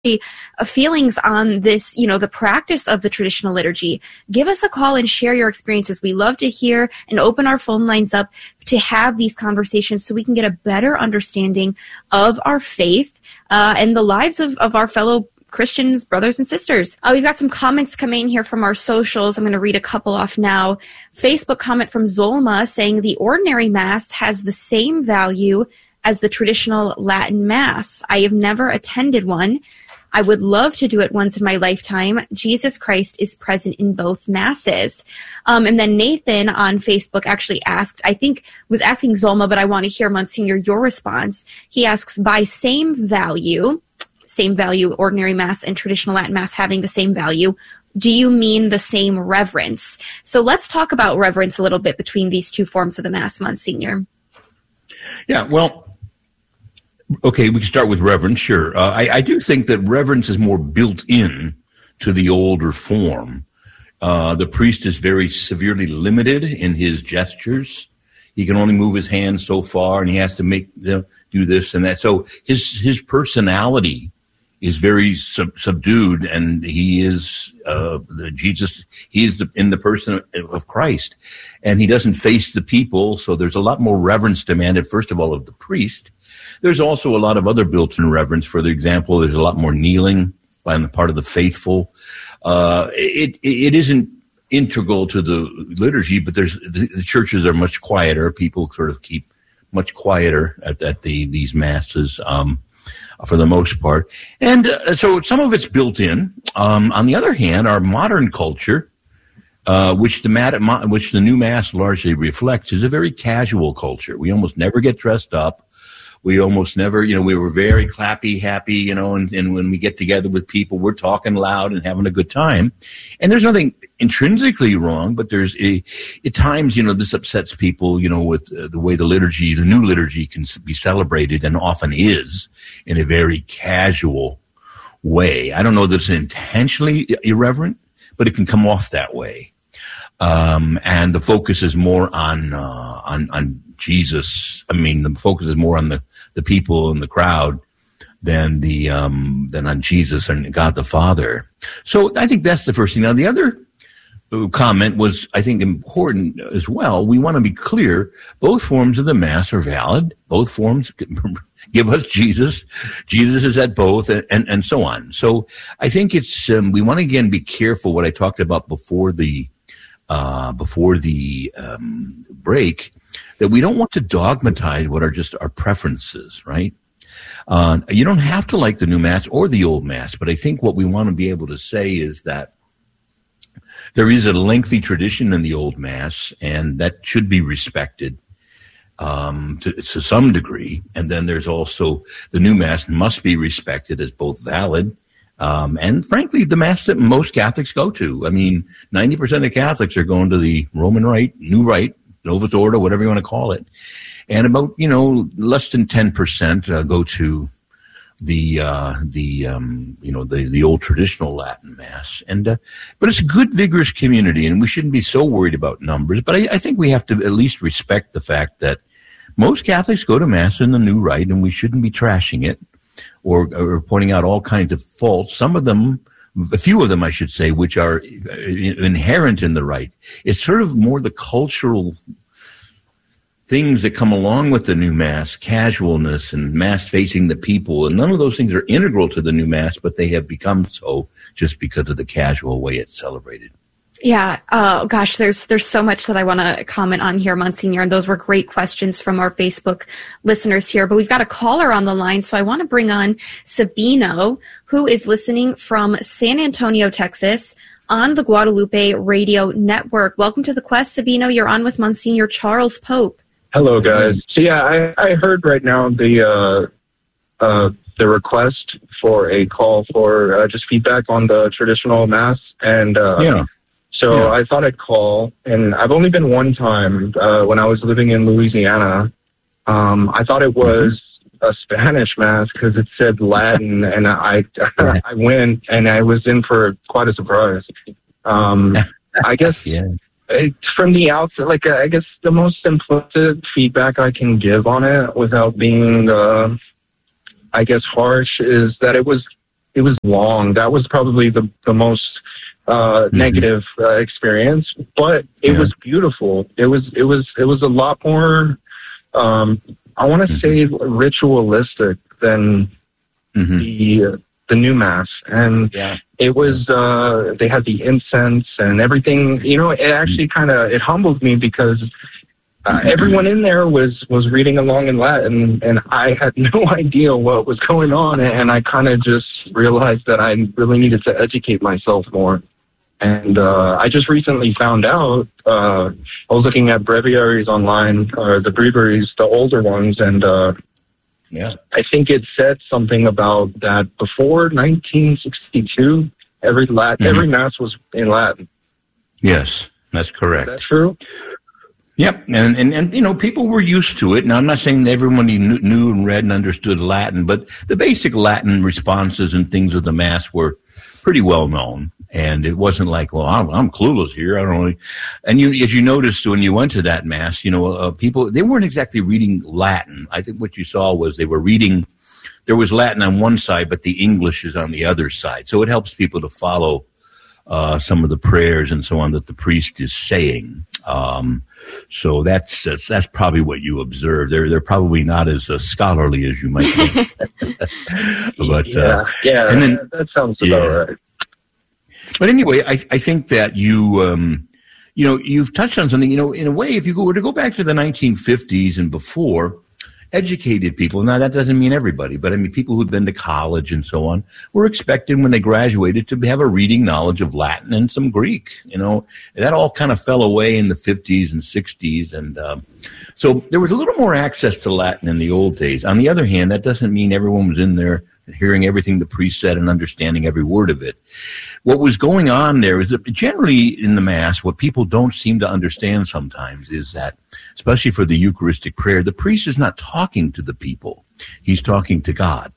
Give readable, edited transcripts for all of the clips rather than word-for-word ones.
feelings on this, the practice of the traditional liturgy, give us a call and share your experiences. We love to hear and open our phone lines up to have these conversations so we can get a better understanding of our faith and the lives of our fellow Christians, brothers and sisters. We've got some comments coming in here from our socials. I'm going to read a couple off now. Facebook comment from Zolma saying the ordinary Mass has the same value as the traditional Latin Mass. I have never attended one. I would love to do it once in my lifetime. Jesus Christ is present in both Masses. And then Nathan on Facebook actually was asking Zolma, but I want to hear, Monsignor, your response. He asks, by same value, ordinary Mass and traditional Latin Mass having the same value, do you mean the same reverence? So let's talk about reverence a little bit between these two forms of the Mass, Monsignor. Yeah, well, okay, we can start with reverence, sure. I do think that reverence is more built in to the older form. The priest is very severely limited in his gestures. He can only move his hands so far, and he has to make them do this and that. So his personality is very subdued, and he is Jesus. He is in the person of Christ, and he doesn't face the people. So there's a lot more reverence demanded, first of all, of the priest. There's also a lot of other built-in reverence. For example, there's a lot more kneeling on the part of the faithful. It isn't integral to the liturgy, but the churches are much quieter. People sort of keep much quieter at these masses for the most part. And so some of it's built in. On the other hand, our modern culture, which the new Mass largely reflects, is a very casual culture. We almost never get dressed up. We almost never, we were very clappy, happy, and when we get together with people, we're talking loud and having a good time. And there's nothing intrinsically wrong, but at times, this upsets people, with the way the new liturgy can be celebrated, and often is, in a very casual way. I don't know that it's intentionally irreverent, but it can come off that way. And the focus is more on Jesus. I mean, the focus is more on the people and the crowd than on Jesus and God the Father. So I think that's the first thing. Now, the other comment was, I think, important as well. We want to be clear. Both forms of the Mass are valid. Both forms give us Jesus. Jesus is at both, and so on. So I think it's, we want to, again, be careful what I talked about before the break, that we don't want to dogmatize what are just our preferences, right? You don't have to like the new Mass or the old Mass, but I think what we want to be able to say is that there is a lengthy tradition in the old Mass, and that should be respected to some degree. And then there's also the new Mass must be respected as both valid and, frankly, the Mass that most Catholics go to. I mean, 90% of Catholics are going to the Roman Rite, New Rite, Novus Ordo, whatever you want to call it. And about, less than 10% go to the old traditional Latin Mass. And, but it's a good, vigorous community, and we shouldn't be so worried about numbers. But I think we have to at least respect the fact that most Catholics go to Mass in the New Rite, and we shouldn't be trashing it or pointing out all kinds of faults. Some of them, a few of them, I should say, which are inherent in the Rite. It's sort of more the cultural things that come along with the new Mass, casualness and Mass facing the people, and none of those things are integral to the new Mass, but they have become so just because of the casual way it's celebrated. Yeah. Oh, gosh, there's so much that I want to comment on here, Monsignor, and those were great questions from our Facebook listeners here. But we've got a caller on the line, so I want to bring on Sabino, who is listening from San Antonio, Texas, on the Guadalupe Radio Network. Welcome to the Quest, Sabino. You're on with Monsignor Charles Pope. Hello, guys. So, yeah, I heard right now the request for a call for just feedback on the traditional Mass, and So I thought I'd call, and I've only been one time when I was living in Louisiana. I thought it was a Spanish Mass because it said Latin, and I went, and I was in for quite a surprise. I guess from the outset, I guess the most simplistic feedback I can give on it without being, harsh, is that it was it was long. That was probably the most negative experience, but it was beautiful. It was a lot more, I want to say ritualistic than the new mass. And it was, they had the incense and everything, it actually it humbled me because everyone in there was reading along in Latin, and I had no idea what was going on, and I kind of just realized that I really needed to educate myself more. And I just recently found out, I was looking at breviaries online, or the breviaries, the older ones, and I think it said something about that before 1962, every Mass was in Latin. Yes, that's correct. Is that true? Yep, and people were used to it. Now, I'm not saying that everyone knew and read and understood Latin, but the basic Latin responses and things of the Mass were pretty well known. And it wasn't like, well, I'm clueless here. I don't know. And as you noticed when you went to that Mass, people, they weren't exactly reading Latin. I think what you saw was they were reading, there was Latin on one side, but the English is on the other side. So it helps people to follow some of the prayers and so on that the priest is saying. So that's probably what you observe. They're probably not as scholarly as you might think. But and then, that sounds about right. But anyway, I think that you've touched on something. In a way, if you were to go back to the 1950s and before, educated people. Now, that doesn't mean everybody, but I mean people who'd been to college and so on were expected when they graduated to have a reading knowledge of Latin and some Greek. That all kind of fell away in the 50s and 60s. And so there was a little more access to Latin in the old days. On the other hand, that doesn't mean everyone was in there hearing everything the priest said and understanding every word of it. What was going on there is that generally in the Mass, what people don't seem to understand sometimes is that, especially for the Eucharistic prayer, the priest is not talking to the people. He's talking to God.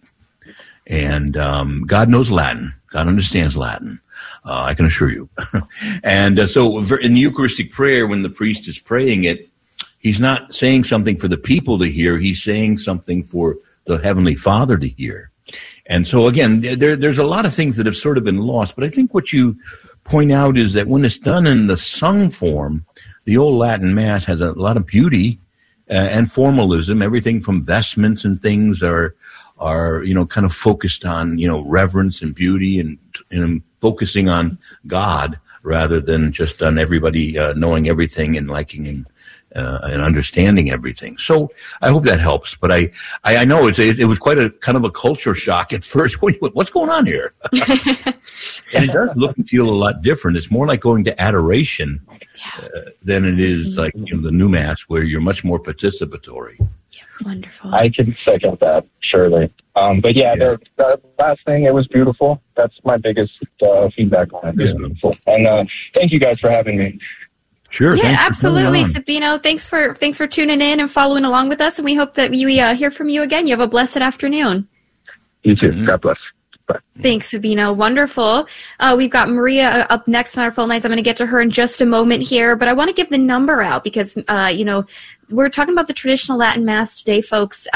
And God knows Latin. God understands Latin. I can assure you. And so in the Eucharistic prayer, when the priest is praying it, he's not saying something for the people to hear. He's saying something for the Heavenly Father to hear. And so, again, there's a lot of things that have sort of been lost. But I think what you point out is that when it's done in the sung form, the old Latin Mass has a lot of beauty and formalism. Everything from vestments and things are kind of focused on, reverence and beauty and focusing on God rather than just on everybody knowing everything and liking and understanding everything. So I hope that helps. But I know it was quite a kind of a culture shock at first. What's going on here? And it does look and feel a lot different. It's more like going to adoration than it is like the new Mass, where you're much more participatory. Yeah, wonderful. I can second that, surely. But the last thing, it was beautiful. That's my biggest feedback on it. It was beautiful. And thank you guys for having me. Sure. Yeah, absolutely, Sabino. Thanks for tuning in and following along with us, and we hope that we hear from you again. You have a blessed afternoon. You too. God bless. Bye. Thanks, Sabino. Wonderful. We've got Maria up next on our phone lines. I'm going to get to her in just a moment here, but I want to give the number out because, we're talking about the traditional Latin Mass today, folks.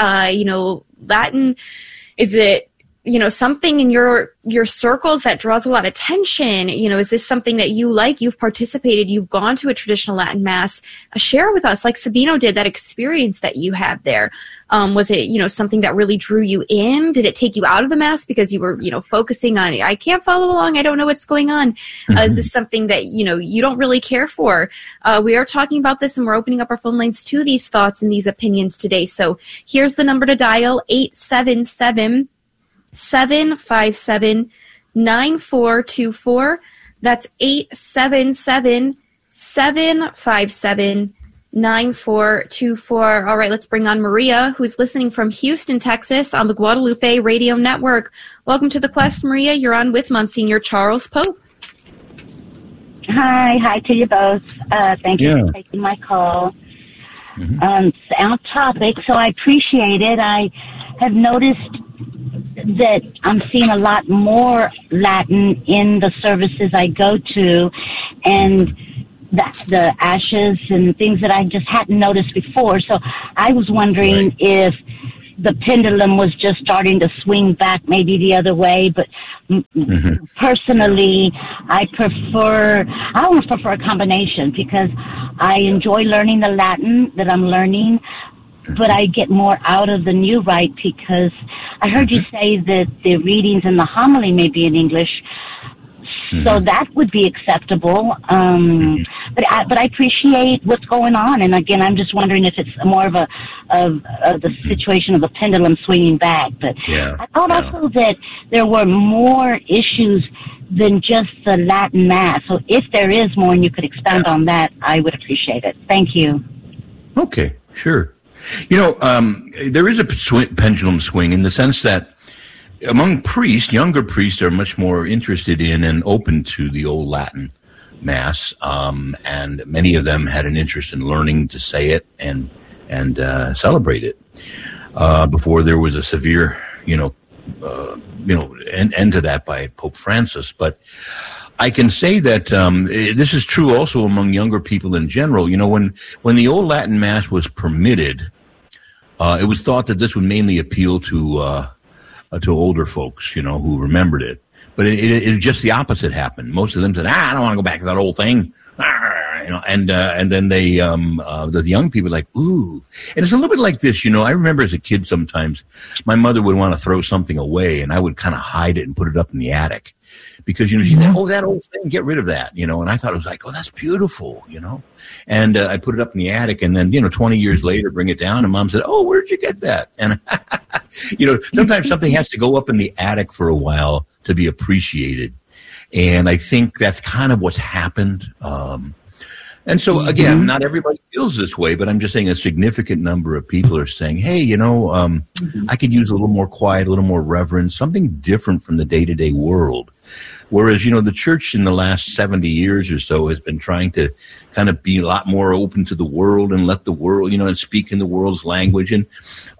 Latin, is it, something in your circles that draws a lot of attention? Is this something that you like? You've participated, you've gone to a traditional Latin Mass. Share with us, like Sabino did, that experience that you had there. Was it, something that really drew you in? Did it take you out of the Mass because you were, focusing on, I can't follow along, I don't know what's going on? Is this something that, you don't really care for? We are talking about this, and we're opening up our phone lines to these thoughts and these opinions today. So here's the number to dial, 877-757-9424. That's 877-757-9424. All right, let's bring on Maria, who's listening from Houston, Texas, on the Guadalupe Radio Network. Welcome to The Quest, Maria. You're on with Monsignor Charles Pope. Hi to you both. Thank you for taking my call. It's our topic, so I appreciate it. I have noticed that I'm seeing a lot more Latin in the services I go to, and the ashes and things that I just hadn't noticed before. So I was wondering if the pendulum was just starting to swing back maybe the other way, but personally, I almost prefer a combination because I enjoy learning the Latin that I'm learning, but I get more out of the New Rite because I heard you say that the readings and the homily may be in English. So that would be acceptable. But I appreciate what's going on. And again, I'm just wondering if it's more of the situation of the pendulum swinging back. But I thought also that there were more issues than just the Latin Mass. So if there is more and you could expound on that, I would appreciate it. Thank you. Okay, sure. There is a pendulum swing in the sense that among priests, younger priests are much more interested in and open to the old Latin Mass, and many of them had an interest in learning to say it and celebrate it before there was a severe, end to that by Pope Francis. But I can say that this is true also among younger people in general. When the old Latin Mass was permitted, it was thought that this would mainly appeal to older folks, who remembered it. But it just the opposite happened. Most of them said, I don't want to go back to that old thing. And then they, the young people were like, ooh. And it's a little bit like this, I remember as a kid sometimes my mother would want to throw something away and I would kind of hide it and put it up in the attic. Because, she said, that old thing, get rid of that, and I thought it was like, that's beautiful, and I put it up in the attic, and then, 20 years later, bring it down, and Mom said, where'd you get that? And, sometimes something has to go up in the attic for a while to be appreciated, and I think that's kind of what's happened. And so, again, not everybody feels this way, but I'm just saying a significant number of people are saying, hey, I could use a little more quiet, a little more reverence, something different from the day-to-day world. Whereas, the church in the last 70 years or so has been trying to kind of be a lot more open to the world and let the world, and speak in the world's language. And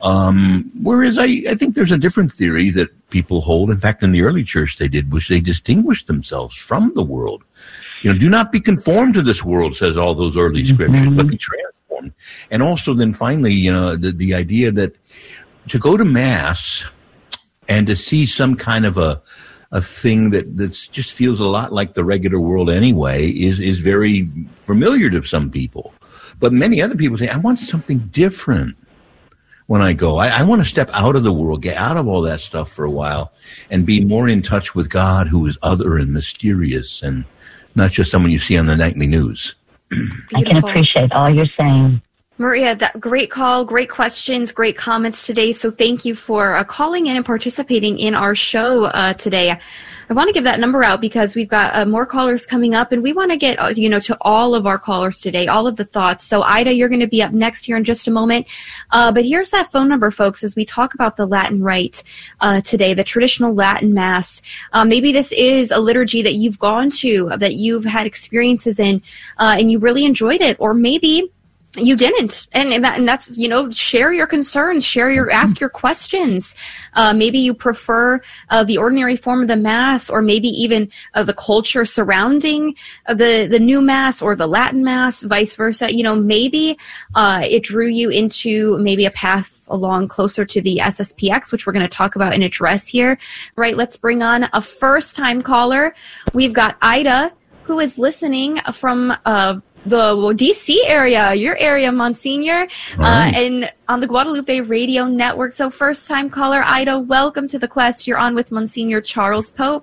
whereas I think there's a different theory that people hold. In fact, in the early church they did, which they distinguished themselves from the world. Do not be conformed to this world, says all those early scriptures, but be transformed. And also then finally, the idea that to go to Mass and to see some kind of a thing that's just feels a lot like the regular world anyway is very familiar to some people. But many other people say, I want something different when I go. I want to step out of the world, get out of all that stuff for a while, and be more in touch with God, who is other and mysterious and not just someone you see on the nightly news. I can appreciate all you're saying. Maria, that great call, great questions, great comments today. So thank you for calling in and participating in our show today. I want to give that number out because we've got more callers coming up, and we want to get to all of our callers today, all of the thoughts. So Ida, you're going to be up next here in just a moment. But here's that phone number, folks, as we talk about the Latin Rite today, the traditional Latin Mass. Maybe this is a liturgy that you've gone to, that you've had experiences in, and you really enjoyed it, or maybe you didn't, and that's share your concerns, ask your questions. Maybe you prefer the ordinary form of the Mass, or maybe even the culture surrounding the new Mass or the Latin Mass, vice versa. Maybe it drew you into maybe a path along closer to the SSPX, which we're going to talk about and address here. Right, let's bring on a first-time caller. We've got Ida, who is listening from the D.C. area, your area, Monsignor, and on the Guadalupe Radio Network. So first-time caller, Ida, welcome to The Quest. You're on with Monsignor Charles Pope.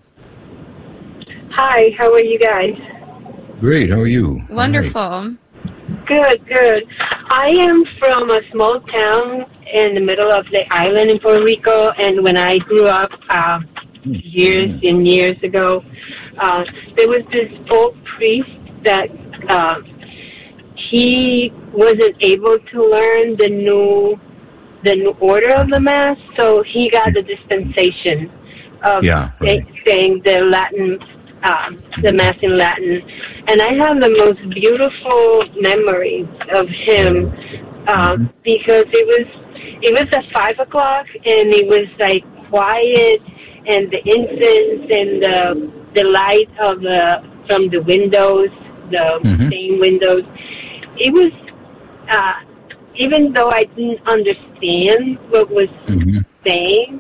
Hi, how are you guys? Great, how are you? Wonderful. Right. Good. I am from a small town in the middle of the island in Puerto Rico, and when I grew up years and years ago, there was this old priest that he wasn't able to learn the new order of the Mass, so he got the dispensation of saying the Latin, the Mass in Latin. And I have the most beautiful memories of him because it was at 5 o'clock, and it was like quiet, and the incense and the light of from the windows, the stained windows. It was even though I didn't understand what was saying,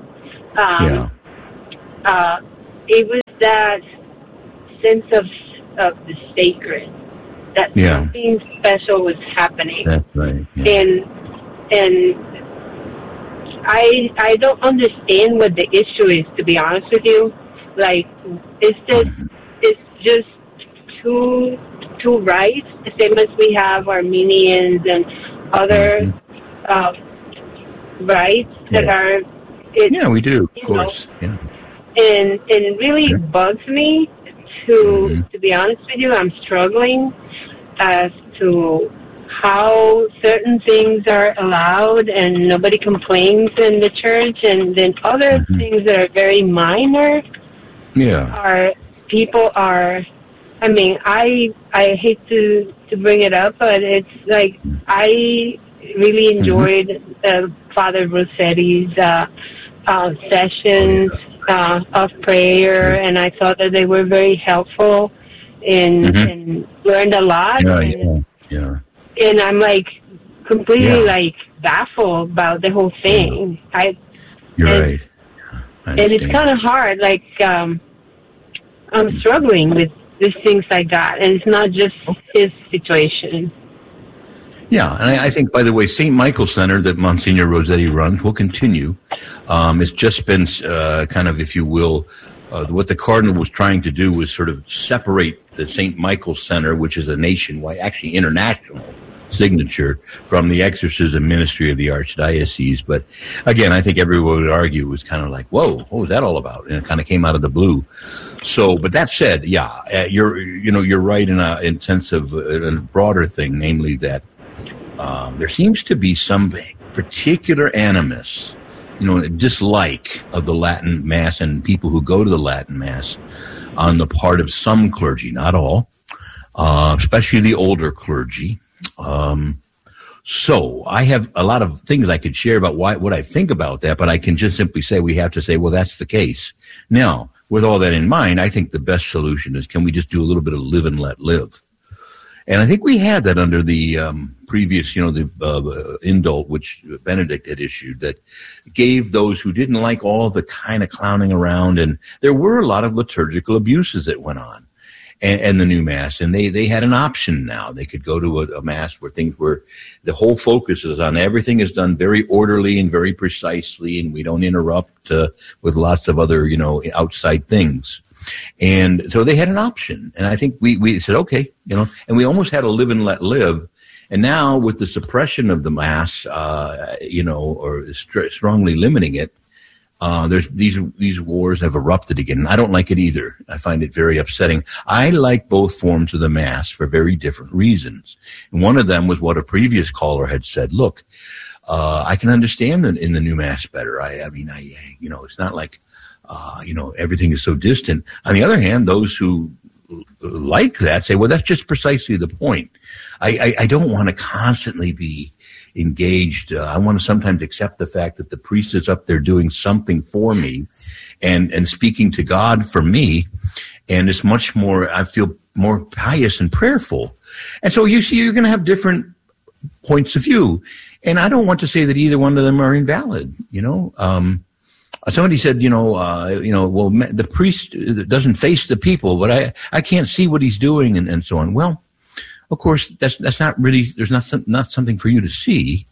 it was that sense of the sacred, that something special was happening. That's right. Yeah. And I don't understand what the issue is, to be honest with you. Like, it's just two rights, the same as we have Armenians and other rights that are. We do, of course. Yeah. And it really bugs me to be honest with you. I'm struggling as to how certain things are allowed and nobody complains in the church, and then other things that are very minor. I mean, I hate to bring it up, but it's like I really enjoyed Father Rossetti's sessions of prayer, and I thought that they were very helpful and learned a lot. And I'm like completely like baffled about the whole thing. You're right. And it's kind of hard. Like I'm struggling with these things like that, and it's not just his situation. Yeah, and I think, by the way, St. Michael Center that Monsignor Rossetti runs will continue. It's just been kind of, if you will, what the Cardinal was trying to do was sort of separate the St. Michael Center, which is a nationwide, actually international signature, from the exorcism ministry of the Archdiocese. But again, I think everyone would argue it was kind of like, whoa, what was that all about? And it kind of came out of the blue. So, but that said, you're right in a sense of a broader thing, namely that there seems to be some particular animus, dislike of the Latin Mass and people who go to the Latin Mass on the part of some clergy, not all, especially the older clergy. So I have a lot of things I could share about what I think about that, but I can just simply say we have to say, well, that's the case. Now, with all that in mind, I think the best solution is, can we just do a little bit of live and let live? And I think we had that under the previous, the indult, which Benedict had issued, that gave those who didn't like all the kind of clowning around, and there were a lot of liturgical abuses that went on, and the new Mass, and they had an option now. They could go to a Mass where the whole focus is on everything is done very orderly and very precisely, and we don't interrupt with lots of other, outside things. And so they had an option. And I think we said, okay, and we almost had a live and let live. And now with the suppression of the Mass, or strongly limiting it, there's these wars have erupted again. I don't like it either. I find it very upsetting. I like both forms of the Mass for very different reasons. And one of them was what a previous caller had said. Look, I can understand in the new Mass better. I mean, it's not like, everything is so distant. On the other hand, those who like that say, well, that's just precisely the point. I don't want to constantly be engaged. I want to sometimes accept the fact that the priest is up there doing something for me and speaking to God for me. And it's much more, I feel more pious and prayerful. And so you see, you're going to have different points of view. And I don't want to say that either one of them are invalid, Somebody said, well, the priest doesn't face the people, but I can't see what he's doing and so on. Well, of course, that's not really, there's not something for you to see.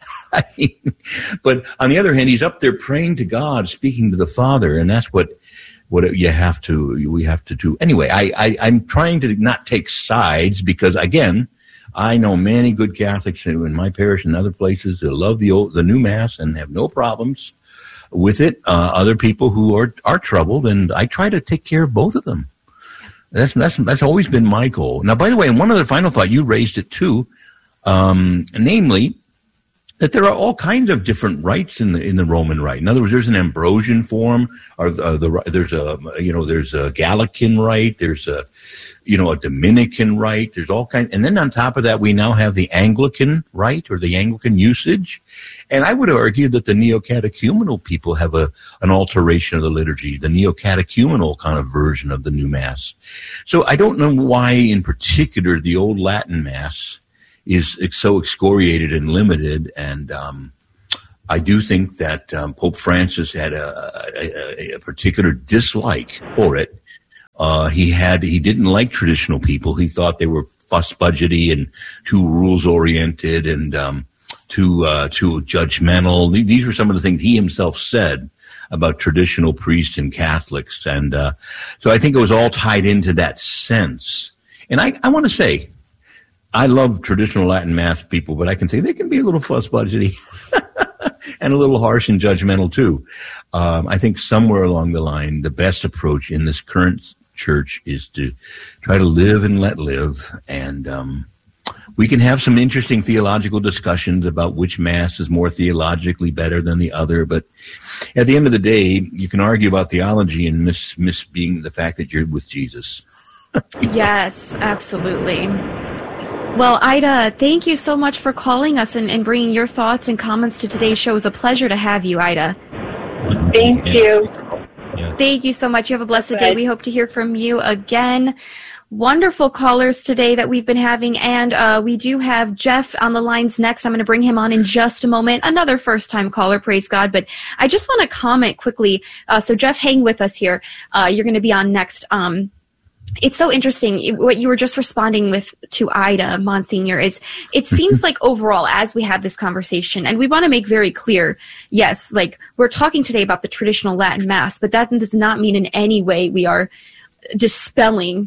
But on the other hand, he's up there praying to God, speaking to the Father, and that's what we have to do. Anyway, I'm trying to not take sides because, again, I know many good Catholics in my parish and other places that love the new Mass and have no problems with it. Other people who are troubled, and I try to take care of both of them. That's always been my goal. Now, by the way, and one other final thought, you raised it too, namely that there are all kinds of different rites in the Roman Rite. In other words, there's an Ambrosian form, or there's a Gallican Rite, there's a Dominican Rite, there's all kinds, and then on top of that, we now have the Anglican Rite or the Anglican usage. And I would argue that the neo-catechumenal people have an alteration of the liturgy, the neo-catechumenal kind of version of the new Mass. So I don't know why, in particular, the old Latin Mass is so excoriated and limited. And I do think that Pope Francis had a particular dislike for it. He didn't like traditional people. He thought they were fuss-budgety and too rules-oriented and too judgmental. These were some of the things he himself said about traditional priests and Catholics. And so I think it was all tied into that sense. And I want to say, I love traditional Latin Mass people, but I can say they can be a little fuss-budgety and a little harsh and judgmental too. I think somewhere along the line, the best approach in this current church is to try to live and let live. And we can have some interesting theological discussions about which Mass is more theologically better than the other. But at the end of the day, you can argue about theology and miss being the fact that you're with Jesus. Yes, absolutely. Well, Ida, thank you so much for calling us and bringing your thoughts and comments to today's show. It was a pleasure to have you, Ida. Thank you. Yeah. Thank you so much. You have a blessed day. We hope to hear from you again. Wonderful callers today that we've been having, and we do have Jeff on the lines next. I'm going to bring him on in just a moment. Another first-time caller, praise God. But I just want to comment quickly. So Jeff, hang with us here. You're going to be on next. It's so interesting. What you were just responding with to Ida, Monsignor, is it seems like overall, as we have this conversation, and we want to make very clear, yes, like we're talking today about the traditional Latin Mass, but that does not mean in any way we are dispelling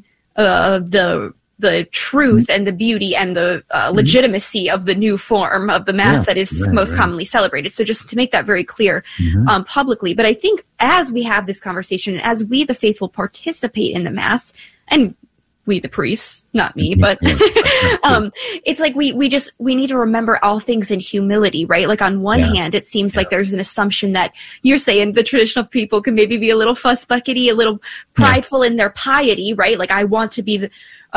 the truth and the beauty and the legitimacy of the new form of the Mass that is most commonly celebrated. So just to make that very clear publicly. But I think as we have this conversation, as we the faithful participate in the Mass, and we the priests, not me, but it's like we need to remember all things in humility, right? Like on one hand, it seems like there's an assumption that you're saying the traditional people can maybe be a little fuss-buckety, a little prideful in their piety, right? Like I want to be the,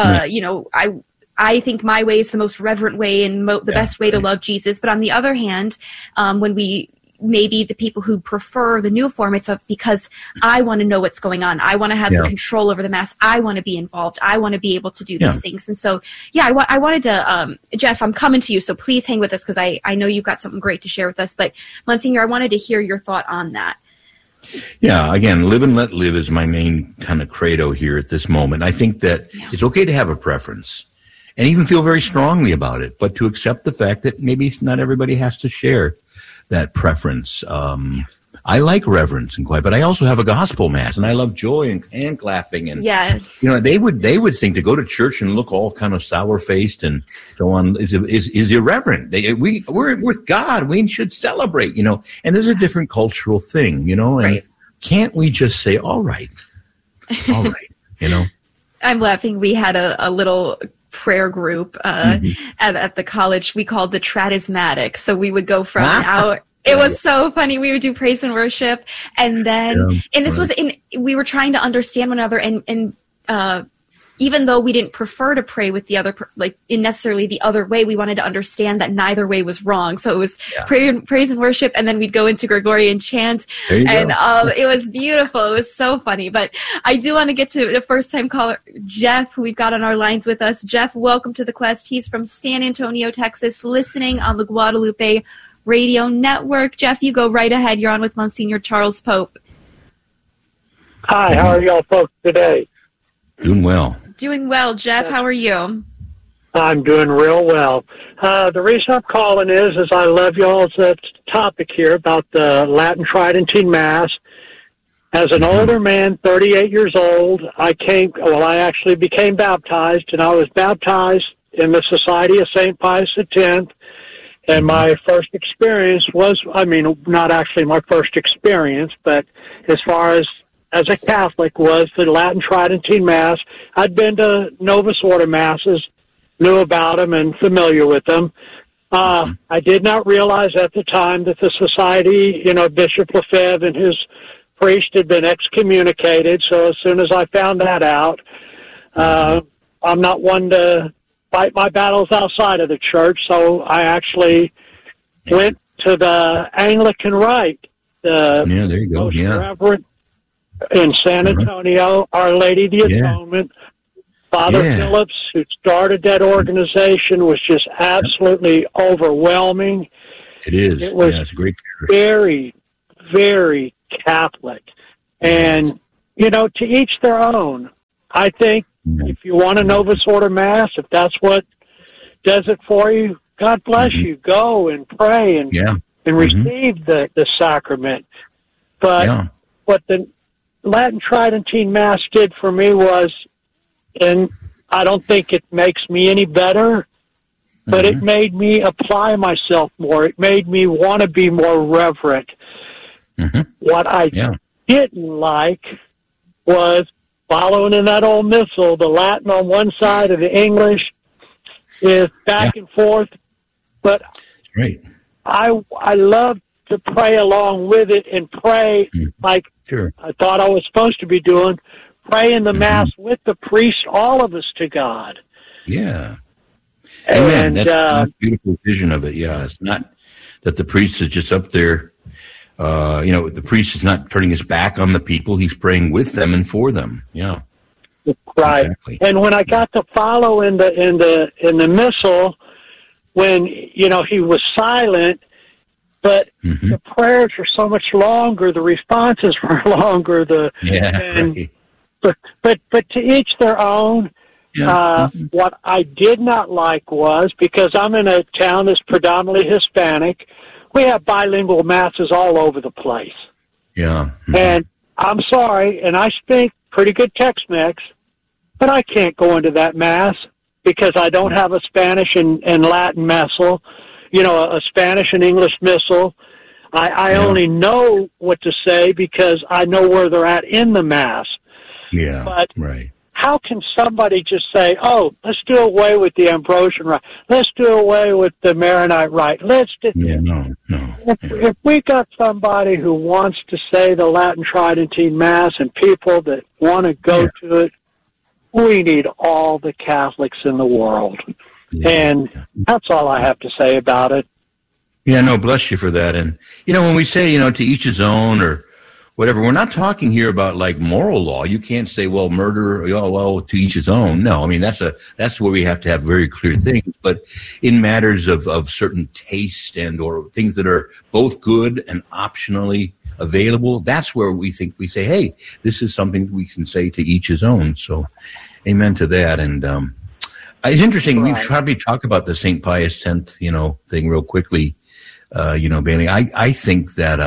I think my way is the most reverent way and the best way to love Jesus. But on the other hand, when we maybe the people who prefer the new form, it's because I want to know what's going on. I want to have the control over the Mass. I want to be involved. I want to be able to do these things. And so, I wanted to, Jeff, I'm coming to you, so please hang with us because I know you've got something great to share with us. But Monsignor, I wanted to hear your thought on that. Yeah, again, live and let live is my main kind of credo here at this moment. I think that it's okay to have a preference and even feel very strongly about it, but to accept the fact that maybe not everybody has to share that preference. I like reverence and quiet, but I also have a gospel Mass, and I love joy and hand clapping. And they would think to go to church and look all kind of sour faced and so on is irreverent. We're with God. We should celebrate, And there's a different cultural thing, And can't we just say, all right, I'm laughing. We had a little prayer group at the college we called the Tradismatic. So we would go from out. It was so funny. We would do praise and worship, and then and this was we were trying to understand one another, and even though we didn't prefer to pray with the other, in necessarily the other way, we wanted to understand that neither way was wrong. So it was praise and worship, and then we'd go into Gregorian chant, and it was beautiful. It was so funny. But I do want to get to the first-time caller, Jeff, who we've got on our lines with us. Jeff, welcome to The Quest. He's from San Antonio, Texas, listening on the Guadalupe Radio Network. Jeff, you go right ahead. You're on with Monsignor Charles Pope. Hi, how are y'all folks today? Doing well. Doing well, Jeff. How are you? I'm doing real well. The reason I'm calling is I love y'all's topic here about the Latin Tridentine Mass. As an older man, 38 years old, I actually became baptized, and I was baptized in the Society of St. Pius X. And my first experience was, not actually my first experience, but as far as a Catholic, was the Latin Tridentine Mass. I'd been to Novus Ordo Masses, knew about them and familiar with them. I did not realize at the time that the society, Bishop Lefebvre and his priest had been excommunicated. So as soon as I found that out, I'm not one to fight my battles outside of the church. So I actually went to the Anglican Rite, the there you go. most reverent in San Antonio, Our Lady of the Atonement. Father Phillips, who started that organization, was just absolutely overwhelming. It is. It was it's a great very, very Catholic. And, to each their own. I think if you want a Novus Ordo Mass, if that's what does it for you, God bless you. Go and pray and receive the sacrament. But what the Latin Tridentine Mass did for me was, and I don't think it makes me any better, but it made me apply myself more. It made me want to be more reverent. What I didn't like was following in that old missal, the Latin on one side and the English is back and forth. But I love to pray along with it and pray like I thought I was supposed to be doing, pray in the Mass with the priest, all of us to God. Yeah. Amen. That's a beautiful vision of it. Yeah, it's not that the priest is just up there. The priest is not turning his back on the people; he's praying with them and for them. Yeah, right. Exactly. And when I got to follow in the missal, when he was silent, but the prayers were so much longer, the responses were longer. But to each their own. What I did not like was, because I'm in a town that's predominantly Hispanic, we have bilingual masses all over the place. Yeah. And I'm sorry, and I speak pretty good Tex-Mex, but I can't go into that Mass because I don't have a Spanish and Latin missal, a Spanish and English missal. I only know what to say because I know where they're at in the Mass. Yeah, but right. How can somebody just say, "Oh, let's do away with the Ambrosian rite. Let's do away with the Maronite rite. Let's do." No. If we got somebody who wants to say the Latin Tridentine Mass and people that want to go to it, we need all the Catholics in the world, and that's all I have to say about it. Yeah, no, bless you for that. And when we say to each his own or whatever, we're not talking here about like moral law. You can't say, well, murder, to each his own. No, I mean, that's where we have to have very clear things. But in matters of certain taste or things that are both good and optionally available, that's where we say, hey, this is something we can say to each his own. So amen to that. And, it's interesting. We probably talk about the St. Pius X, thing real quickly. Bailey, I think that,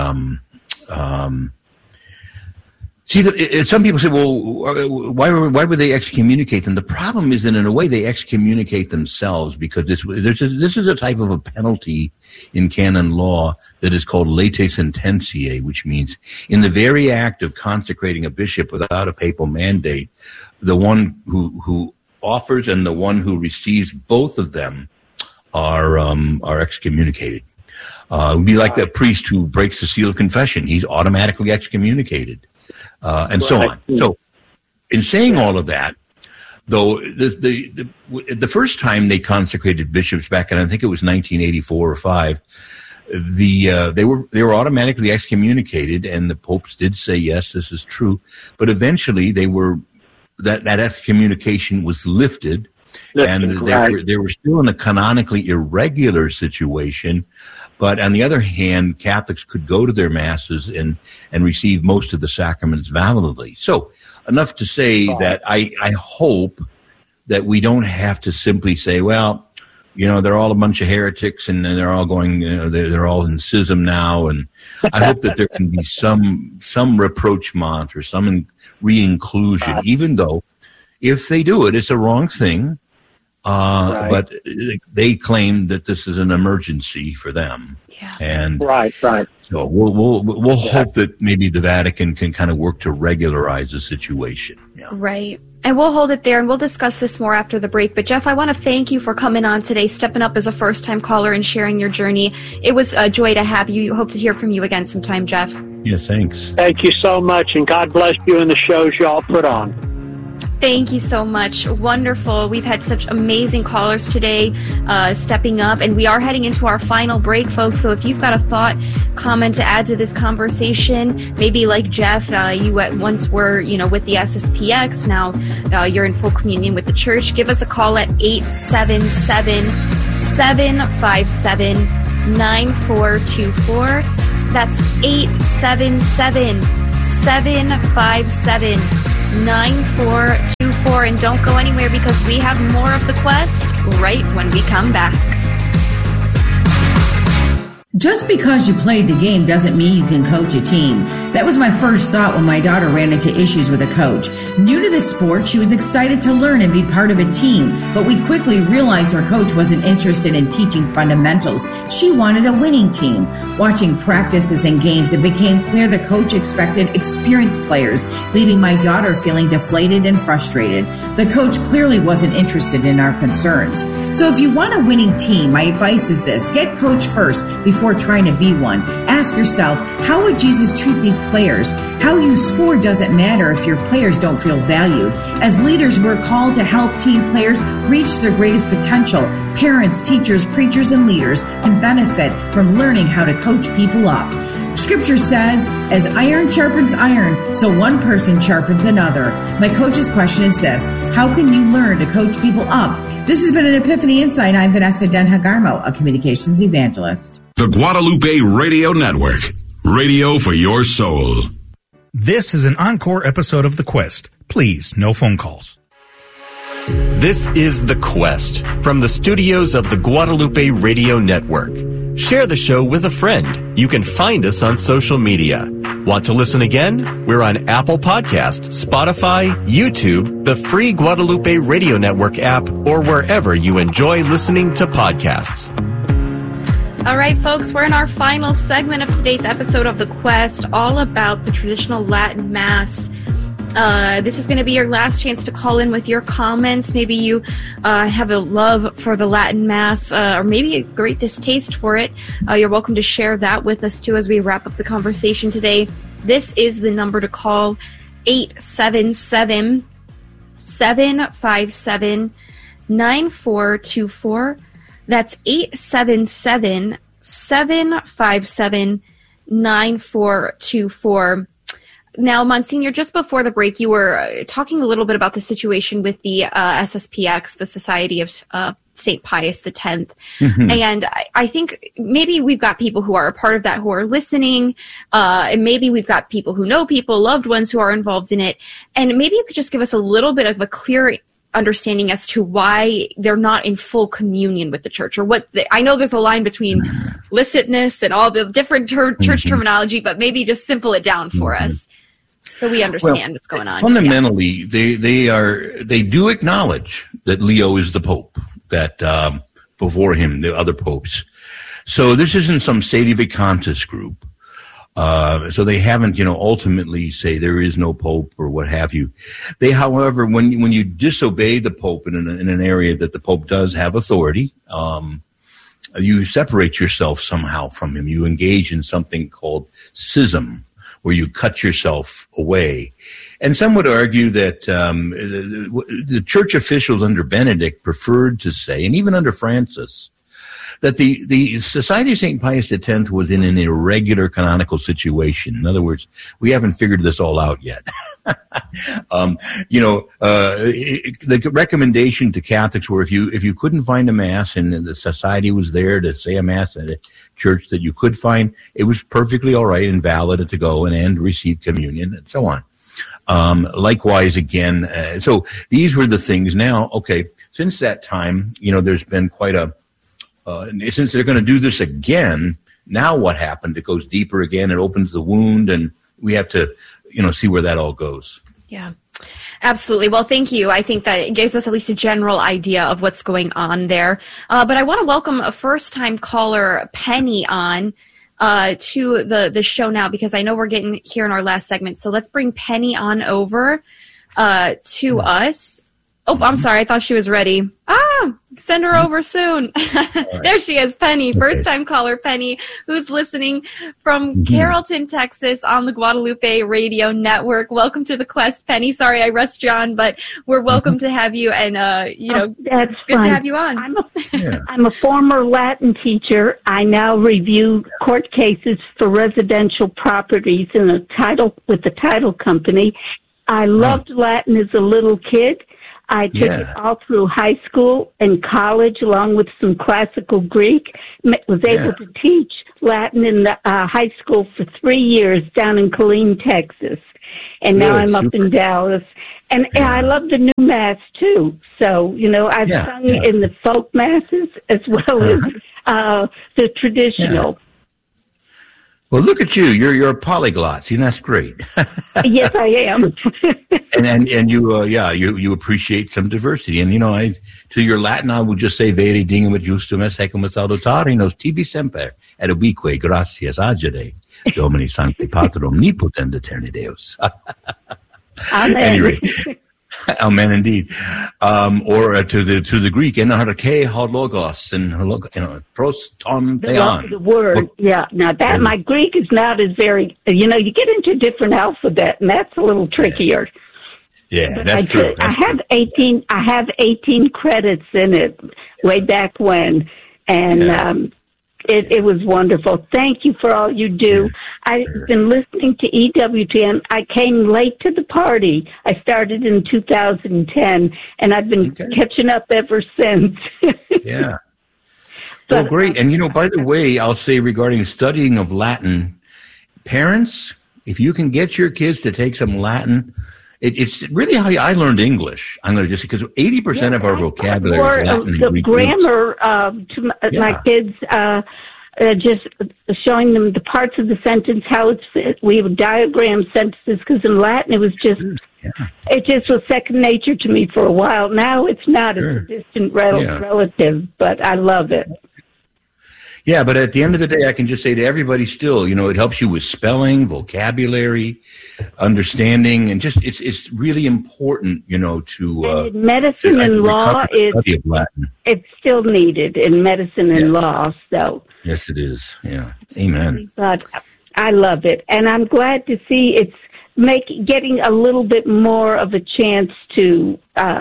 some people say, well, why would they excommunicate them? The problem is that in a way they excommunicate themselves because this is a type of a penalty in canon law that is called late sententiae, which means in the very act of consecrating a bishop without a papal mandate, the one who offers and the one who receives both of them are excommunicated. It would be like the priest who breaks the seal of confession. He's automatically excommunicated. And so on. So, in saying all of that, though, the first time they consecrated bishops back in, I think it was 1984 or 5, they were automatically excommunicated, and the popes did say yes, this is true. But eventually, that excommunication was lifted, and they were still in a canonically irregular situation. But on the other hand, Catholics could go to their masses and receive most of the sacraments validly. So enough to say that I hope that we don't have to simply say, well, they're all a bunch of heretics and they're all going, they're all in schism now. And I hope that there can be some rapprochement or some re-inclusion, even though if they do it, it's a wrong thing. But they claim that this is an emergency for them. Yeah. And right. So we'll hope that maybe the Vatican can kind of work to regularize the situation. Yeah. Right. And we'll hold it there, and we'll discuss this more after the break. But, Jeff, I want to thank you for coming on today, stepping up as a first-time caller and sharing your journey. It was a joy to have you. Hope to hear from you again sometime, Jeff. Yeah, thanks. Thank you so much, and God bless you and the shows y'all put on. Thank you so much. Wonderful. We've had such amazing callers today stepping up, and we are heading into our final break, folks. So if you've got a thought, comment to add to this conversation, maybe like Jeff, you at once were, with the SSPX. Now you're in full communion with the church. Give us a call at 877-757-9424. That's 877-757-9424. And don't go anywhere because we have more of The Quest right when we come back. Just because you played the game doesn't mean you can coach a team. That was my first thought when my daughter ran into issues with a coach. New to the sport, she was excited to learn and be part of a team, but we quickly realized our coach wasn't interested in teaching fundamentals. She wanted a winning team. Watching practices and games, it became clear the coach expected experienced players, leaving my daughter feeling deflated and frustrated. The coach clearly wasn't interested in our concerns. So if you want a winning team, my advice is this: get coached first before trying to be one. Ask yourself, how would Jesus treat these players? How you score doesn't matter if your players don't feel valued. As leaders, we're called to help team players reach their greatest potential. Parents, teachers, preachers, and leaders can benefit from learning how to coach people up. Scripture says, as iron sharpens iron, so one person sharpens another. My coach's question is this: how can you learn to coach people up? This has been an Epiphany Insight. I'm Vanessa Denhagarmo, a communications evangelist. The Guadalupe Radio Network. Radio for your soul. This is an encore episode of The Quest. Please, no phone calls. This is The Quest from the studios of the Guadalupe Radio Network. Share the show with a friend. You can find us on social media. Want to listen again? We're on Apple Podcast, Spotify, YouTube, the free Guadalupe Radio Network app, or wherever you enjoy listening to podcasts. All right, folks, we're in our final segment of today's episode of The Quest, all about the traditional Latin Mass. This is going to be your last chance to call in with your comments. Maybe you have a love for the Latin Mass or maybe a great distaste for it. You're welcome to share that with us, too, as we wrap up the conversation today. This is the number to call, 877-757-9424. That's 877-757-9424. Now, Monsignor, just before the break, you were talking a little bit about the situation with the SSPX, the Society of St. Pius X. Mm-hmm. And I think maybe we've got people who are a part of that who are listening, and maybe we've got people who know people, loved ones who are involved in it. And maybe you could just give us a little bit of a clear understanding as to why they're not in full communion with the church, or what I know there's a line between licitness and all the different church terminology, but maybe just simple it down for us so we understand what's going on. Fundamentally, they do acknowledge that Leo is the Pope, that before him, the other popes. So this isn't some sedevacantist group. So they haven't, ultimately say there is no Pope or what have you. They, however, when you disobey the Pope in an area that the Pope does have authority, you separate yourself somehow from him. You engage in something called schism, where you cut yourself away. And some would argue that the church officials under Benedict preferred to say, and even under Francis, that the Society of St. Pius X was in an irregular canonical situation. In other words, we haven't figured this all out yet. The recommendation to Catholics were if you couldn't find a Mass and the Society was there to say a Mass at a church that you could find, it was perfectly all right and valid to go and receive communion and so on. Likewise, again, so these were the things. Now, okay, since that time, there's been quite a since they're going to do this again, now what happened? It goes deeper again. It opens the wound, and we have to, see where that all goes. Yeah, absolutely. Well, thank you. I think that it gives us at least a general idea of what's going on there. But I want to welcome a first-time caller, Penny, on to the show now, because I know we're getting here in our last segment. So let's bring Penny on over to us. Oh, I'm sorry. I thought she was ready. Send her over soon. There she is, Penny. First-time caller, Penny, who's listening from Carrollton, Texas on the Guadalupe Radio Network. Welcome to the Quest, Penny. Sorry I rushed you on, but we're welcome to have you, and, that's good fun. to have you on. I'm a former Latin teacher. I now review court cases for residential properties with the title company. I loved Latin as a little kid. I took it all through high school and college, along with some classical Greek. Was able to teach Latin in the high school for 3 years down in Killeen, Texas. And now I'm up in Dallas. And I love the new Mass, too. So, I've sung in the folk Masses as well as the traditional. Well, look at you. You're a polyglot. See, that's great. Yes, I am. and you appreciate some diversity. And, to your Latin, I would just say, Vere dingum et justum est secum et salutari nos tibi semper, et ubique gratias agere, Domini sancti patrum nipotens aeterni Deus. Amen. Anyway. Amen, indeed. Or to the Greek, en arche ho logos, and pros ton theon. The word, Now my Greek is not as very. You get into a different alphabet, and that's a little trickier. Yeah, but that's true. I have 18. I have 18 credits in it way back when, and it was wonderful. Thank you for all you do. I've been listening to EWTN. I came late to the party. I started in 2010, and I've been catching up ever since. Yeah. Well, great. And, by the way, I'll say regarding studying of Latin, parents, if you can get your kids to take some Latin, it's really how I learned English. I'm going to just, because 80% of our vocabulary is Latin and Greek. The grammar to my kids, just showing them the parts of the sentence, how it's, we would diagram sentences, because in Latin it was just, it just was second nature to me for a while. Now it's not a distant relative, but I love it. Yeah, but at the end of the day, I can just say to everybody still, it helps you with spelling, vocabulary, understanding, and just it's really important, to and in medicine and law it's still needed in medicine and law. So yes, it is. Yeah, amen. But I love it, and I'm glad to see it's getting a little bit more of a chance to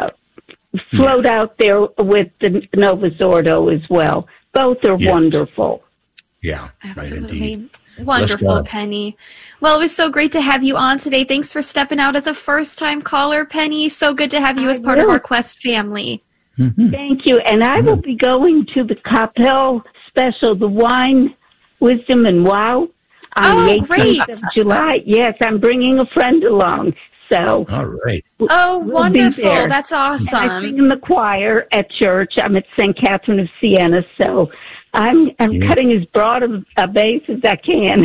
float out there with the Novus Ordo as well. Both are wonderful. Yeah, absolutely. Right, wonderful, Penny. Well, it was so great to have you on today. Thanks for stepping out as a first-time caller, Penny. So good to have you as part of our Quest family. Mm-hmm. Thank you. And I will be going to the Capel special, the Wine, Wisdom, and Wow, on the 18th of July. Yes, I'm bringing a friend along. So, all right. Wonderful. That's awesome. And I sing in the choir at church. I'm at St. Catherine of Siena, so I'm cutting as broad of a base as I can.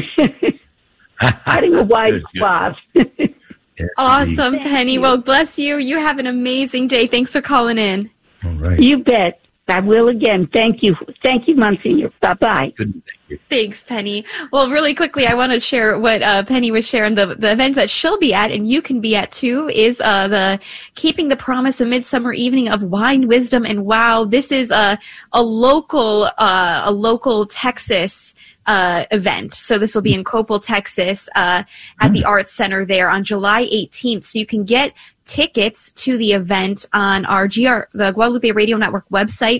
Cutting a wide swath. Yes, awesome, Penny. You. Well, bless you. You have an amazing day. Thanks for calling in. All right. You bet. I will again. Thank you. Thank you, Monsignor. Bye-bye. Good. Thank you. Thanks, Penny. Well, really quickly, I want to share what Penny was sharing. The event that she'll be at, and you can be at too, is the Keeping the Promise, a Midsummer Evening of Wine, Wisdom, and Wow. This is a local Texas event. So this will be in Coppell, Texas, at the Arts Center there on July 18th. So you can get tickets to the event on our the Guadalupe Radio Network website,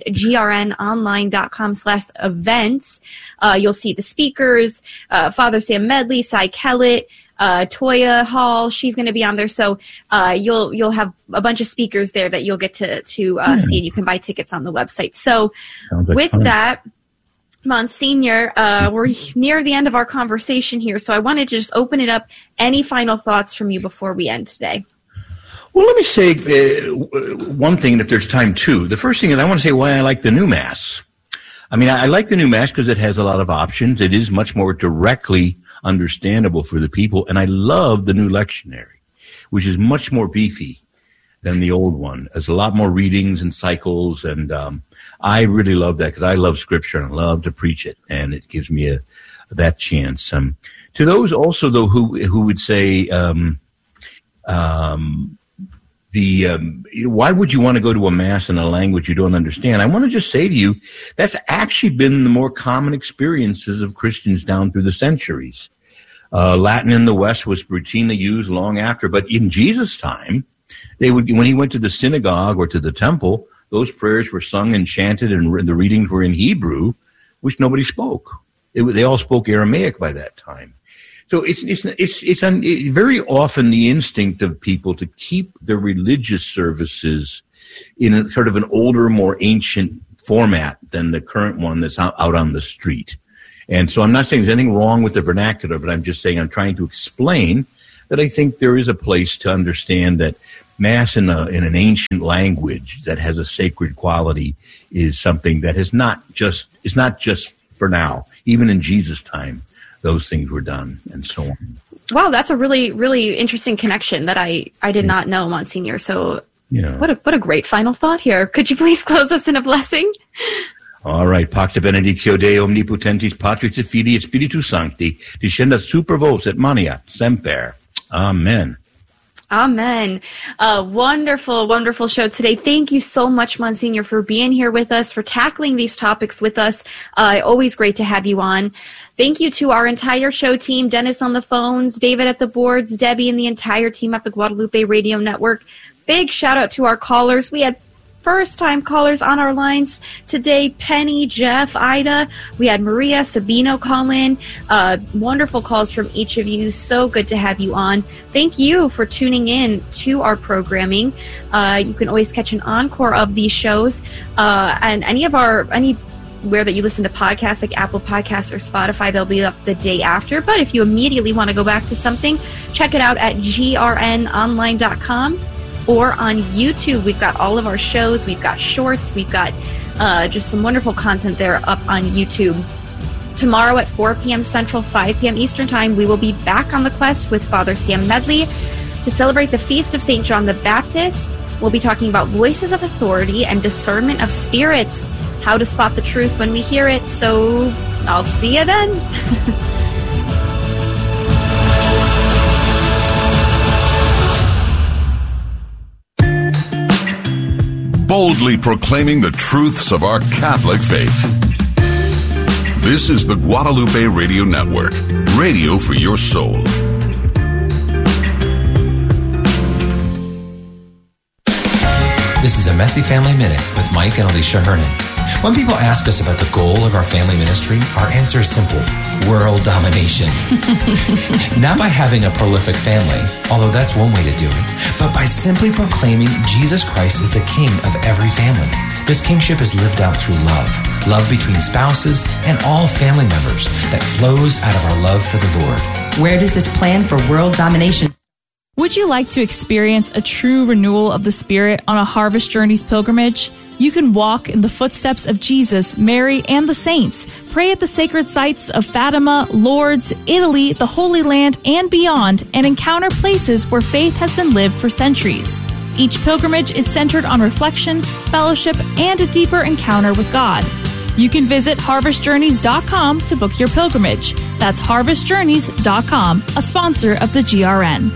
grnonline.com/events. You'll see the speakers, Father Sam Medley, Cy Kellett, Toya Hall, she's going to be on there. So you'll have a bunch of speakers there that you'll get to see, and you can buy tickets on the website. So with that, Monsignor, we're near the end of our conversation here, so I wanted to just open it up. Any final thoughts from you before we end today? Well, let me say one thing, and if there's time too. The first thing is I want to say why I like the new Mass. I mean, I like the new Mass because it has a lot of options. It is much more directly understandable for the people, and I love the new lectionary, which is much more beefy than the old one. There's a lot more readings and cycles, and I really love that because I love Scripture and I love to preach it, and it gives me that chance. To those also, though, who would say why would you want to go to a mass in a language you don't understand? I want to just say to you, that's actually been the more common experiences of Christians down through the centuries. Latin in the West was routinely used long after, but in Jesus' time, when he went to the synagogue or to the temple, those prayers were sung and chanted, and the readings were in Hebrew, which nobody spoke. They all spoke Aramaic by that time. So it's very often the instinct of people to keep their religious services in a sort of an older, more ancient format than the current one that's out on the street. And so I'm not saying there's anything wrong with the vernacular, but I'm just saying I'm trying to explain that I think there is a place to understand that Mass in an ancient language that has a sacred quality is something that is not just for now. Even in Jesus' time, those things were done, and so on. Wow, that's a really, really interesting connection that I did not know, Monsignor. So what a great final thought here. Could you please close us in a blessing? All right. Pacta benedictio Dei omnipotentis Patris et Filii et Spiritus Sancti, descendat super vos et mania semper. Amen. Amen. Wonderful, wonderful show today. Thank you so much, Monsignor, for being here with us, for tackling these topics with us. Always great to have you on. Thank you to our entire show team, Dennis on the phones, David at the boards, Debbie, and the entire team at the Guadalupe Radio Network. Big shout out to our callers. We had first-time callers on our lines today, Penny, Jeff, Ida. We had Maria, Sabino call in. Wonderful calls from each of you. So good to have you on. Thank you for tuning in to our programming. You can always catch an encore of these shows and anywhere that you listen to podcasts like Apple Podcasts or Spotify. They'll be up the day after. But if you immediately want to go back to something, check it out at grnonline.com. or on YouTube. We've got all of our shows. We've got shorts. We've got just some wonderful content there up on YouTube. Tomorrow at 4 p.m. Central, 5 p.m. Eastern Time, we will be back on the quest with Father Sam Medley to celebrate the Feast of St. John the Baptist. We'll be talking about voices of authority and discernment of spirits, how to spot the truth when we hear it. So I'll see you then. Boldly proclaiming the truths of our Catholic faith. This is the Guadalupe Radio Network, radio for your soul. This is a Messy Family Minute with Mike and Alicia Hernan. When people ask us about the goal of our family ministry, our answer is simple: world domination. Not by having a prolific family, although that's one way to do it, but by simply proclaiming Jesus Christ is the king of every family. This kingship is lived out through love between spouses and all family members that flows out of our love for the Lord. Where does this plan for world domination? Would you like to experience a true renewal of the Spirit on a Harvest Journeys pilgrimage? You can walk in the footsteps of Jesus, Mary, and the saints. Pray at the sacred sites of Fatima, Lourdes, Italy, the Holy Land, and beyond, and encounter places where faith has been lived for centuries. Each pilgrimage is centered on reflection, fellowship, and a deeper encounter with God. You can visit harvestjourneys.com to book your pilgrimage. That's harvestjourneys.com, a sponsor of the GRN.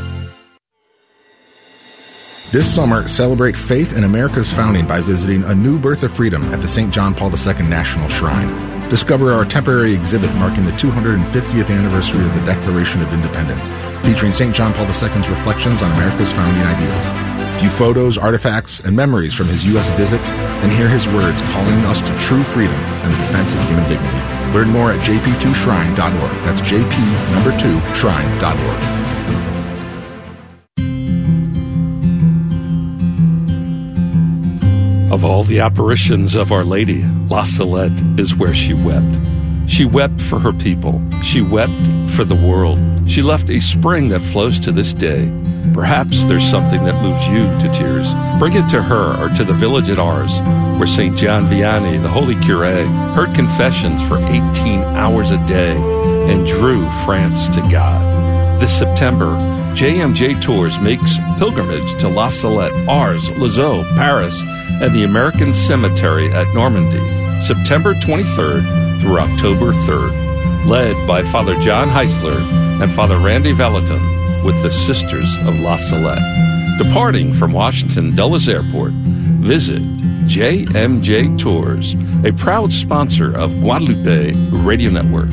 This summer, celebrate faith in America's founding by visiting A New Birth of Freedom at the St. John Paul II National Shrine. Discover our temporary exhibit marking the 250th anniversary of the Declaration of Independence, featuring St. John Paul II's reflections on America's founding ideals. View photos, artifacts, and memories from his U.S. visits, and hear his words calling us to true freedom and the defense of human dignity. Learn more at jp2shrine.org. That's jp2shrine.org. Of all the apparitions of Our Lady, La Salette is where she wept. She wept for her people. She wept for the world. She left a spring that flows to this day. Perhaps there's something that moves you to tears. Bring it to her or to the village at Ars, where St. John Vianney, the holy curé, heard confessions for 18 hours a day and drew France to God. This September, JMJ Tours makes pilgrimage to La Salette, Ars, Lisieux, Paris, and the American Cemetery at Normandy, September 23rd through October 3rd, led by Father John Heisler and Father Randy Velaton with the Sisters of La Salette. Departing from Washington Dulles Airport, visit JMJ Tours, a proud sponsor of Guadalupe Radio Network.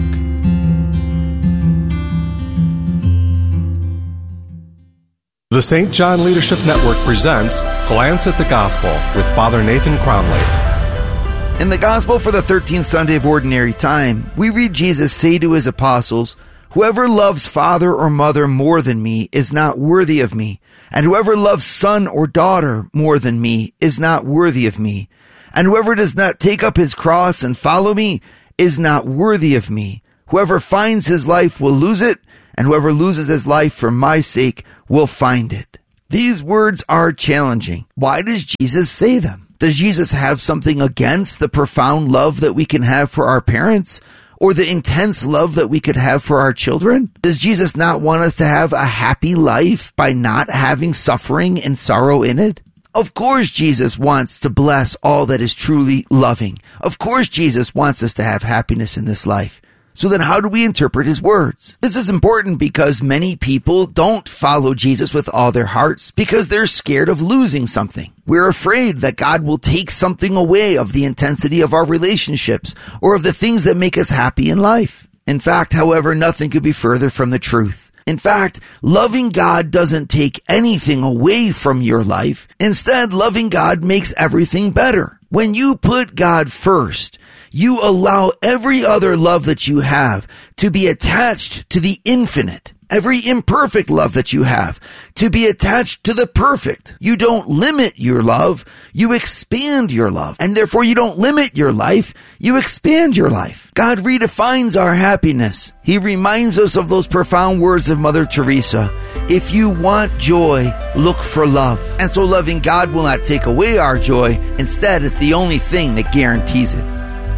The St. John Leadership Network presents Glance at the Gospel with Father Nathan Cromley. In the Gospel for the 13th Sunday of Ordinary Time, we read Jesus say to his apostles, "Whoever loves father or mother more than me is not worthy of me, and whoever loves son or daughter more than me is not worthy of me, and whoever does not take up his cross and follow me is not worthy of me. Whoever finds his life will lose it, and whoever loses his life for my sake will find it." These words are challenging. Why does Jesus say them? Does Jesus have something against the profound love that we can have for our parents, or the intense love that we could have for our children? Does Jesus not want us to have a happy life by not having suffering and sorrow in it? Of course Jesus wants to bless all that is truly loving. Of course Jesus wants us to have happiness in this life. So then how do we interpret his words? This is important because many people don't follow Jesus with all their hearts because they're scared of losing something. We're afraid that God will take something away of the intensity of our relationships or of the things that make us happy in life. In fact, however, nothing could be further from the truth. In fact, loving God doesn't take anything away from your life. Instead, loving God makes everything better. When you put God first, you allow every other love that you have to be attached to the infinite. Every imperfect love that you have to be attached to the perfect. You don't limit your love, you expand your love. And therefore you don't limit your life, you expand your life. God redefines our happiness. He reminds us of those profound words of Mother Teresa. If you want joy, look for love. And so loving God will not take away our joy. Instead, it's the only thing that guarantees it.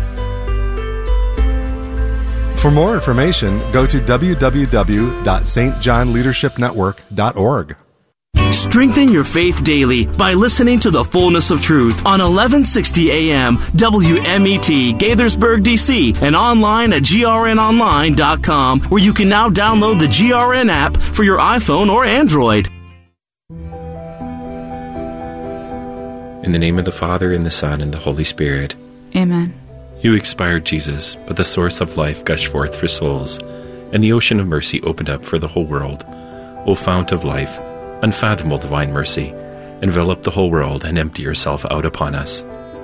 For more information, go to www.stjohnleadershipnetwork.org. Strengthen your faith daily by listening to The Fullness of Truth on 1160 AM WMET Gaithersburg, D.C. and online at grnonline.com, where you can now download the GRN app for your iPhone or Android. In the name of the Father, and the Son, and the Holy Spirit. Amen. You expired, Jesus, but the source of life gushed forth for souls, and the ocean of mercy opened up for the whole world. O fount of life, unfathomable divine mercy, envelop the whole world and empty yourself out upon us.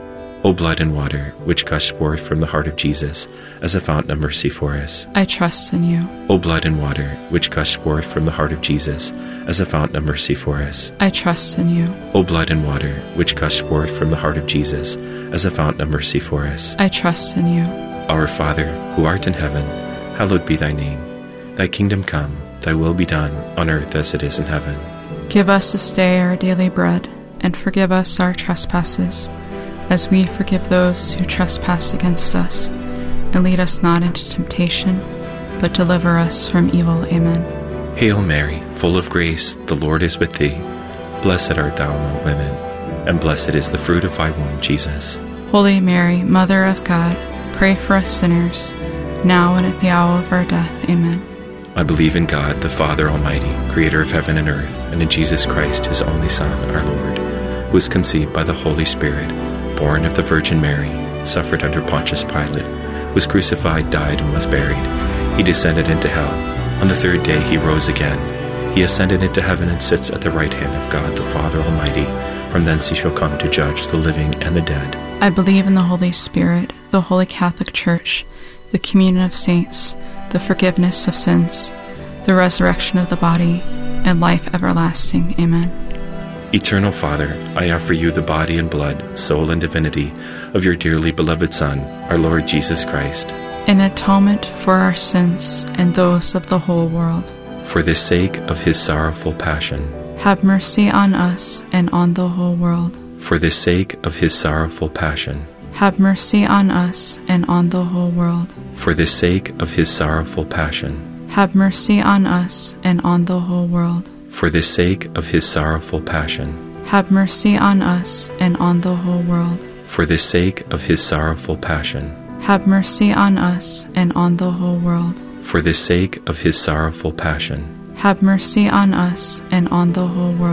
O blood and water, which gushed forth from the heart of Jesus as a fountain of mercy for us. I trust in you. O blood and water, which gushed forth from the heart of Jesus as a fountain of mercy for us. I trust in you. O blood and water, which gushed forth from the heart of Jesus as a fountain of mercy for us. I trust in you. Our Father, who art in heaven, hallowed be thy name. Thy kingdom come, thy will be done, on earth as it is in heaven. Give us this day our daily bread, and forgive us our trespasses, as we forgive those who trespass against us. And lead us not into temptation, but deliver us from evil. Amen. Hail Mary, full of grace, the Lord is with thee. Blessed art thou among women, and blessed is the fruit of thy womb, Jesus. Holy Mary, Mother of God, pray for us sinners, now and at the hour of our death. Amen. I believe in God, the Father Almighty, creator of heaven and earth, and in Jesus Christ, his only Son, our Lord, who was conceived by the Holy Spirit, born of the Virgin Mary, suffered under Pontius Pilate, was crucified, died, and was buried. He descended into hell. On the third day he rose again. He ascended into heaven and sits at the right hand of God the Father Almighty. From thence he shall come to judge the living and the dead. I believe in the Holy Spirit, the Holy Catholic Church, the communion of saints, the forgiveness of sins, the resurrection of the body, and life everlasting. Amen. Eternal Father, I offer you the body and blood, soul and divinity of your dearly beloved Son, our Lord Jesus Christ, in atonement for our sins and those of the whole world. For the sake of his sorrowful passion, have mercy on us and on the whole world. For the sake of his sorrowful passion, have mercy on us and on the whole world. For the sake of his sorrowful passion, have mercy on us and on the whole world. For the sake of his sorrowful passion, have mercy on us and on the whole world. For the sake of his sorrowful passion, have mercy on us and on the whole world. For the sake of his sorrowful passion, have mercy on us and on the whole world.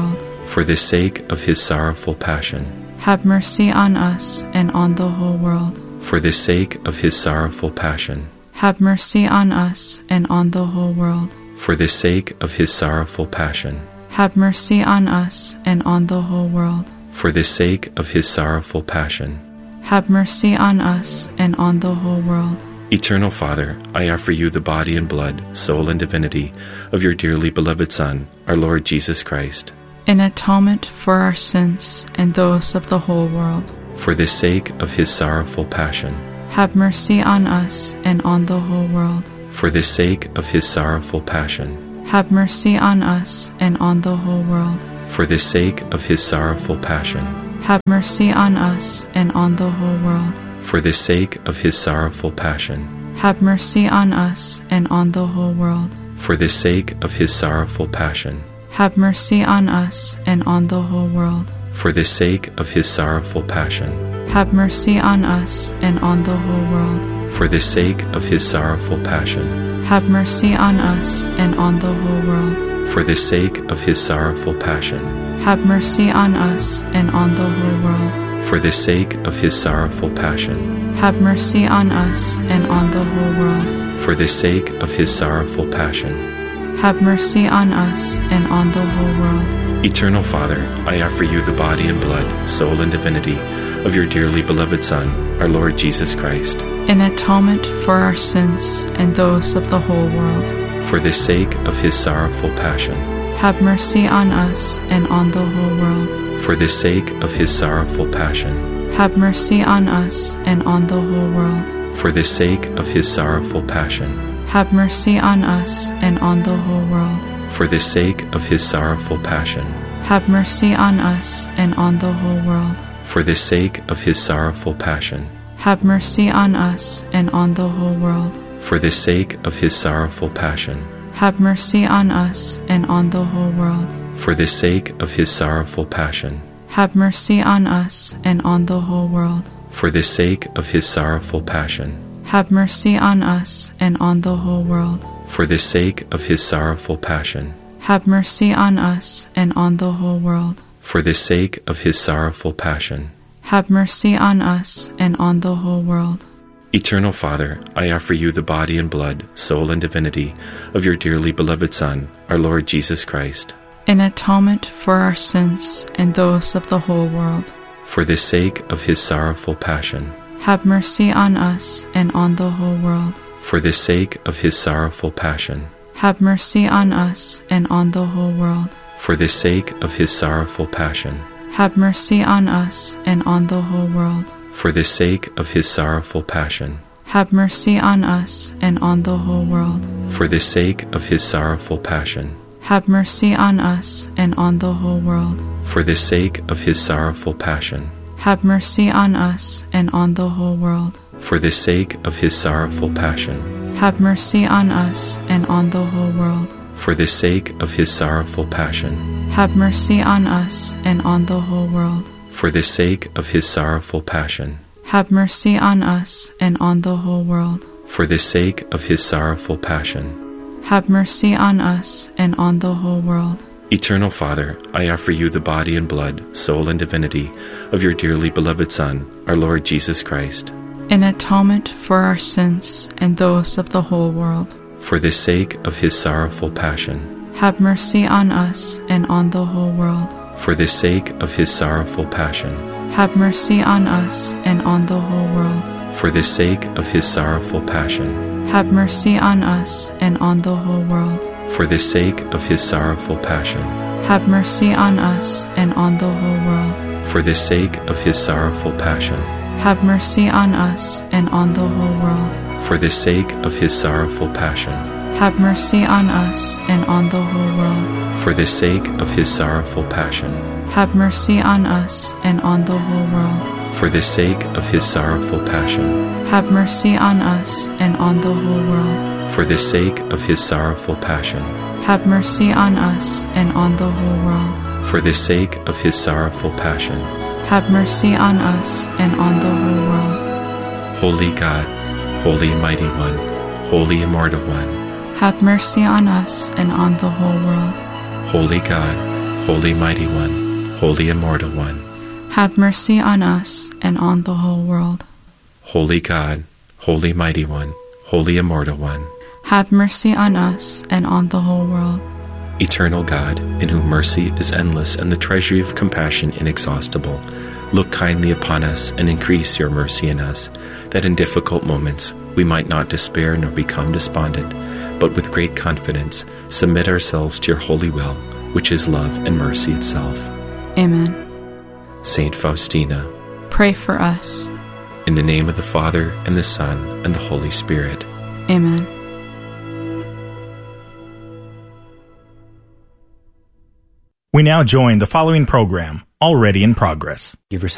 For the sake of his sorrowful passion. Have mercy on us and on the whole world. For the sake of his sorrowful passion. Have mercy on us and on the whole world. For the sake of his sorrowful passion. Have mercy on us and on the whole world. For the sake of his sorrowful passion. Have mercy on us and on the whole world. Eternal Father, I offer you the body and blood, soul and divinity of your dearly beloved Son, our Lord Jesus Christ. In atonement for our sins and those of the whole world. For the sake of his sorrowful passion. Have mercy on us and on the whole world. For the sake of his sorrowful passion. Have mercy on us and on the whole world. For the sake of his sorrowful passion. Have mercy on us and on the whole world. For the sake of his sorrowful passion. Have mercy on us and on the whole world. For the sake of his sorrowful passion. Have mercy on us and on the whole world. For the sake of his sorrowful passion. Have mercy on us and on the whole world. For the sake of his sorrowful passion. Have mercy on us and on the whole world. For the sake of his sorrowful passion. Have mercy on us and on the whole world. For the sake of his sorrowful passion. Have mercy on us and on the whole world. For the sake of his sorrowful passion. Have mercy on us and on the whole world. Eternal Father, I offer you the body and blood, soul and divinity of your dearly beloved Son, our Lord Jesus Christ. In atonement for our sins and those of the whole world. For the sake of his sorrowful passion. Have mercy on us and on the whole world. For the sake of his sorrowful passion. Have mercy on us and on the whole world. For the sake of his sorrowful passion. Have mercy on us and on the whole world. For the sake of his sorrowful passion. Have mercy on us and on the whole world. For the sake of his sorrowful passion. Have mercy on us and on the whole world. For the sake of his sorrowful passion. Have mercy on us and on the whole world. For the sake of his sorrowful passion. Have mercy on us and on the whole world. For the sake of his sorrowful passion. Have mercy on us and on the whole world. For the sake of his sorrowful passion. Have mercy on us and on the whole world. For the sake of his sorrowful passion. Have mercy on us and on the whole world. Eternal Father, I offer you the body and blood, soul and divinity of your dearly beloved Son, our Lord Jesus Christ. In atonement for our sins and those of the whole world. For the sake of his sorrowful passion. Have mercy on us and on the whole world. For the sake of his sorrowful passion. Have mercy on us and on the whole world. For the sake of his sorrowful passion. Have mercy on us and on the whole world. For the sake of his sorrowful passion. Have mercy on us and on the whole world. For the sake of his sorrowful passion. Have mercy on us and on the whole world. For the sake of his sorrowful passion. Have mercy on us and on the whole world. For the sake of his sorrowful passion. Have mercy on us and on the whole world. For the sake of his sorrowful passion. Have mercy on us and on the whole world. For the sake of his sorrowful passion. Have mercy on us and on the whole world. For the sake of his sorrowful passion. Have mercy on us and on the whole world. Eternal Father, I offer you the body and blood, soul and divinity of your dearly beloved Son, our Lord Jesus Christ. In atonement for our sins and those of the whole world. For the sake of his sorrowful passion. Have mercy on us and on the whole world. For the sake of his sorrowful passion. Have mercy on us and on the whole world. For the sake of his sorrowful passion. Have mercy on us and on the whole world. For the sake of his sorrowful passion. Have mercy on us and on the whole world. For the sake of his sorrowful passion. Have mercy on us and on the whole world. For the sake of his sorrowful passion. Have mercy on us and on the whole world. For the sake of his sorrowful passion. Have mercy on us and on the whole world. For the sake of his sorrowful passion. Have mercy on us and on the whole world. For the sake of his sorrowful passion. Have mercy on us and on the whole world. For the sake of his sorrowful passion. Have mercy on us and on the whole world. Holy God, Holy and Mighty One, Holy Immortal One. Have mercy on us and on the whole world. Holy God, Holy Mighty One, Holy Immortal One, have mercy on us and on the whole world. Holy God, Holy Mighty One, Holy Immortal One, have mercy on us and on the whole world. Eternal God, in whom mercy is endless and the treasury of compassion inexhaustible, look kindly upon us and increase your mercy in us, that in difficult moments we might not despair nor become despondent, but with great confidence submit ourselves to your holy will, which is love and mercy itself. Amen. Saint Faustina, pray for us. In the name of the Father, and the Son, and the Holy Spirit. Amen. We now join the following program, already in progress.